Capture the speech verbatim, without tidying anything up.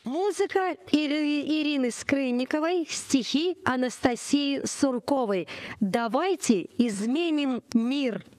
Музыка Ири- Ирины Скрынниковой, стихи Анастасии Сурковой. Давайте изменим мир.